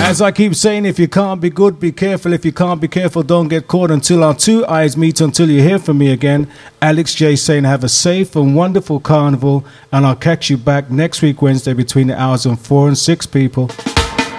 As I keep saying, if you can't be good, be careful. If you can't be careful, don't get caught. Until our two eyes meet, until you hear from me again. Alex J saying have a safe and wonderful carnival, and I'll catch you back next week Wednesday between the hours of 4 and 6, people.